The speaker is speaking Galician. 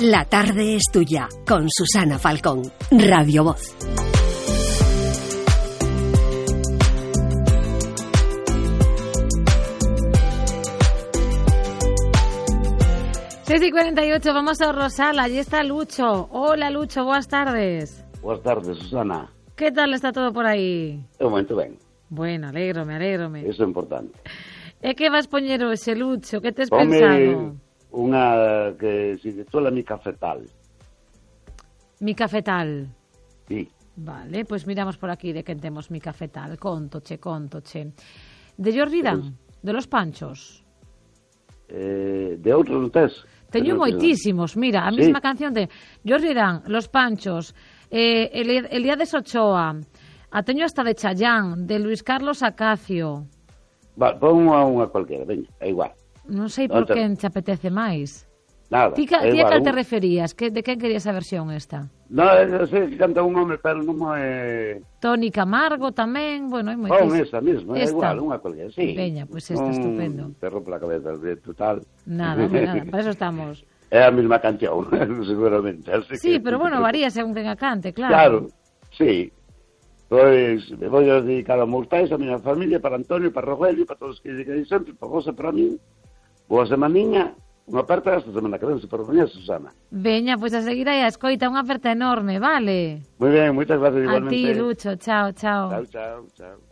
La tarde es tuya, con Susana Falcón, Radio Voz. Y 48, vamos a Rosal, allí está Lucho. Hola Lucho, buenas tardes. Buenas tardes, Susana. ¿Qué tal está todo por aí? De momento ben. Bueno, alégrome. Eso é importante. E que vas poñer hoxe, Lucho? Que tes pensado? Unha que se titula Mi Cafetal. Mi Cafetal. Sí. Vale, pues miramos por aquí de quen temos Mi Cafetal. Contoche. De Jordi Dan, de Los Panchos. De outros non tes? Teño moitísimos, mira, a mesma canción de Jordi Dan, Los Panchos, Elías Ochoa, a teño hasta de Chayán, de Luis Carlos Acacio. Vale, pon unha cualquera, veña, é igual. Non sei por quen te apetece máis. Nada, Ti a cal te referías? De quen querías a versión esta? Non, eu sei que canta un home, pero non é... Toni Camargo tamén, bueno, hai moitísimo. Pon esa mesmo, é igual, unha cualquiera, sí. Veña, pois esta, estupendo. Te rompe a cabeza, total. Nada, para eso estamos. É a mesma canción, seguramente. Sí, pero bueno, varía según quen a cante, claro. Claro, sí. Pois, me vou a dedicar a meus pais, a miña familia, para Antonio, para Rogelio, para todos os que dedican sempre, para vos e para mí. Boa semaniña, unha aperta esta semana que ven, se por venir, Susana. Veña, pois a seguir aí a escoita, unha aperta enorme, vale? Moi ben, moitas gracias igualmente. A ti, Lucho, chao. Chao.